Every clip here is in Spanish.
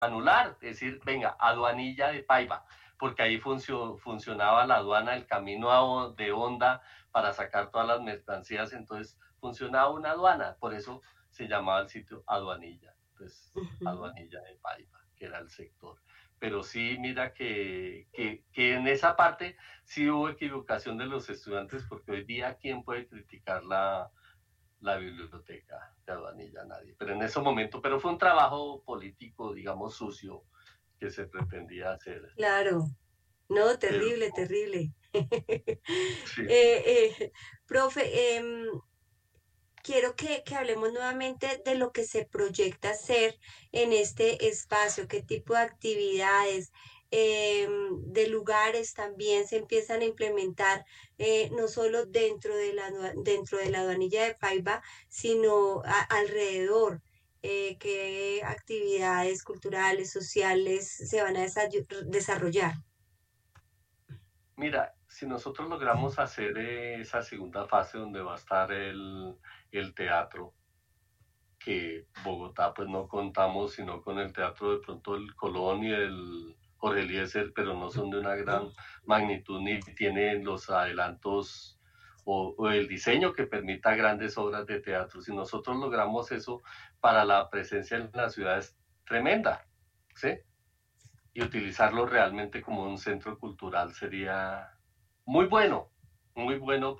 anular, es decir, venga, aduanilla de Paiva, porque ahí funcionaba la aduana, el camino de Honda para sacar todas las mercancías, entonces funcionaba una aduana, por eso se llamaba el sitio aduanilla, entonces Ujú. aduanilla de Paiva, que era el sector. Pero sí, mira que en esa parte sí hubo equivocación de los estudiantes, porque hoy día, ¿quién puede criticar la biblioteca de Aduanilla? Nadie. Pero en ese momento, pero fue un trabajo político, digamos, sucio que se pretendía hacer. Claro, no, Pero terrible, terrible. sí, Profe, quiero que hablemos nuevamente de lo que se proyecta hacer en este espacio, qué tipo de actividades, de lugares también se empiezan a implementar, no solo dentro de la aduanilla de Paiva, sino alrededor. ¿Qué actividades culturales, sociales se van a desarrollar? mira, si nosotros logramos hacer esa segunda fase donde va a estar el teatro, que Bogotá pues no contamos sino con el teatro de pronto el Colón y el Jorge Eliezer, pero no son de una gran magnitud ni tienen los adelantos o el diseño que permita grandes obras de teatro. Si nosotros logramos eso, para la presencia en la ciudad es tremenda, ¿sí? Y utilizarlo realmente como un centro cultural sería muy bueno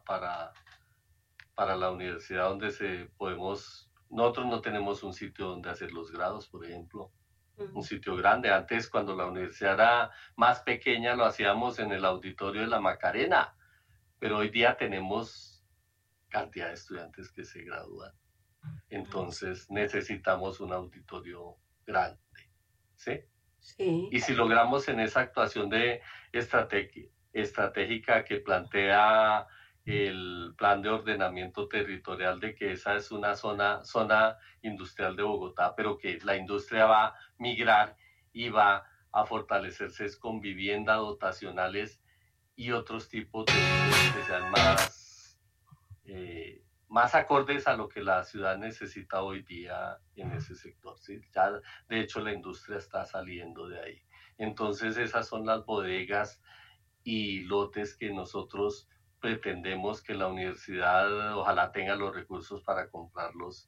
para la universidad donde nosotros no tenemos un sitio donde hacer los grados, por ejemplo, un Ujú. sitio grande. Antes, cuando la universidad era más pequeña, lo hacíamos en el auditorio de la Macarena, pero hoy día tenemos cantidad de estudiantes que se gradúan. Entonces necesitamos un auditorio grande, ¿sí? Sí, Y si logramos en esa actuación de estratégica que plantea el plan de ordenamiento territorial de que esa es una zona industrial de Bogotá, pero que la industria va a migrar y va a fortalecerse con vivienda dotacionales y otros tipos de usos que sean más acordes a lo que la ciudad necesita hoy día en ese sector. ¿Sí? Ya, de hecho, la industria está saliendo de ahí. Entonces, esas son las bodegas y lotes que nosotros pretendemos que la universidad ojalá tenga los recursos para comprarlos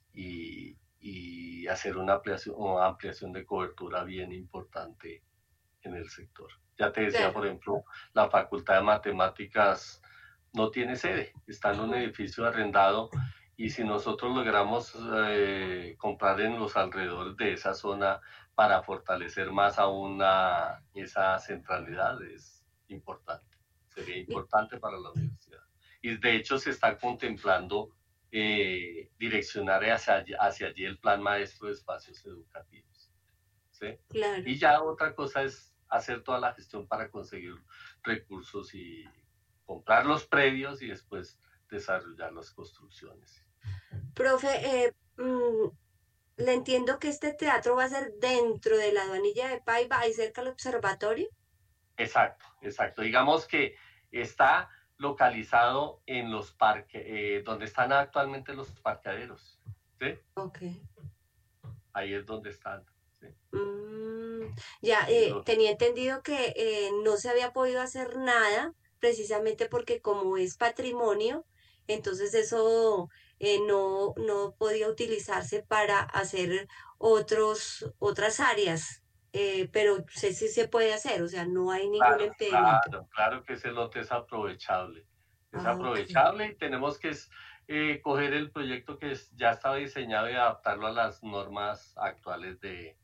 y hacer una ampliación de cobertura bien importante en el sector. Ya te decía, claro. por ejemplo, la Facultad de Matemáticas no tiene sede, está en un edificio arrendado y si nosotros logramos comprar en los alrededores de esa zona para fortalecer más aún esa centralidad es importante, sería Y- importante para la universidad. Y de hecho se está contemplando direccionar hacia allí el plan maestro de espacios educativos. ¿Sí? Claro. Y ya otra cosa es hacer toda la gestión para conseguir recursos y comprar los predios y después desarrollar las construcciones. Profe, le entiendo que este teatro va a ser dentro de la aduanilla de Paiva, ahí cerca del observatorio. Exacto, exacto. Digamos que está localizado en los parques, donde están actualmente los parqueaderos. ¿Sí? Ok. Ahí es donde están. ¿Sí? Ya, Y lo, tenía entendido que no se había podido hacer nada, precisamente porque como es patrimonio, entonces eso no podía utilizarse para hacer otras áreas, pero sé si se puede hacer, o sea, no hay ningún claro, impedimento. claro, claro que ese lote es aprovechable. Es Ah, ok. aprovechable y tenemos que coger el proyecto que ya estaba diseñado y adaptarlo a las normas actuales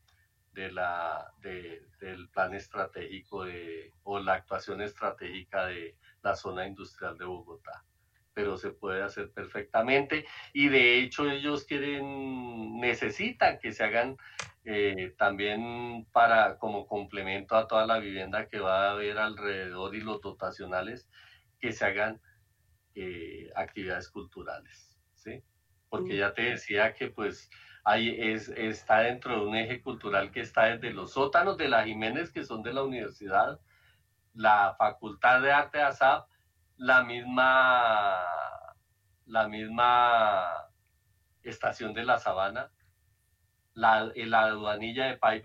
del plan estratégico o la actuación estratégica de la zona industrial de Bogotá. Pero se puede hacer perfectamente y de hecho ellos necesitan que se hagan también como complemento a toda la vivienda que va a haber alrededor y los dotacionales, que se hagan actividades culturales, ¿sí? Porque Mm, ya te decía que pues está dentro de un eje cultural que está desde los sótanos de la Jiménez, que son de la universidad, la Facultad de Arte de ASAP, la misma, la misma estación de la Sabana, la aduanilla de Paipa